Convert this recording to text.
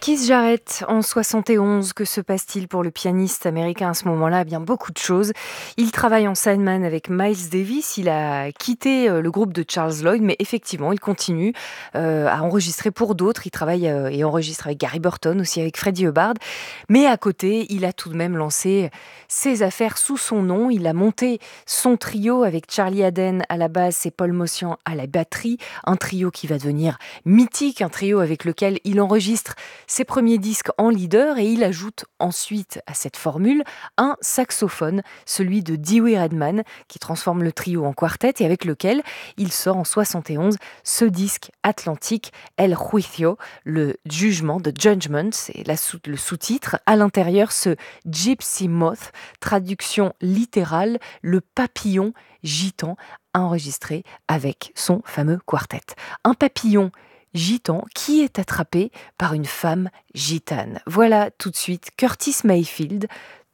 Keith Jarrett en 71, que se passe-t-il pour le pianiste américain à ce moment-là? Eh bien, beaucoup de choses. Il travaille en sideman avec Miles Davis. Il a quitté le groupe de Charles Lloyd, mais effectivement, il continue à enregistrer pour d'autres. Il travaille et enregistre avec Gary Burton, aussi avec Freddie Hubbard. Mais à côté, il a tout de même lancé ses affaires sous son nom. Il a monté son trio avec Charlie Haden à la basse et Paul Motian à la batterie. Un trio qui va devenir mythique, un trio avec lequel il enregistre ses premiers disques en leader et il ajoute ensuite à cette formule un saxophone, celui de Dewey Redman, qui transforme le trio en quartet et avec lequel il sort en 71 ce disque atlantique El Juicio, le jugement, The Judgment, c'est le sous-titre. À l'intérieur, ce Gypsy Moth, traduction littérale, le papillon gitan, enregistré avec son fameux quartet. Un papillon gitan qui est attrapé par une femme gitane. Voilà tout de suite Curtis Mayfield,